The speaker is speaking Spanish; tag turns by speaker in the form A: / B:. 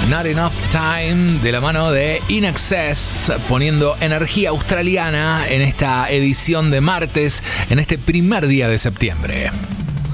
A: Not Enough Time, de la mano de INXS, poniendo energía australiana en esta edición de martes, en este primer día de septiembre.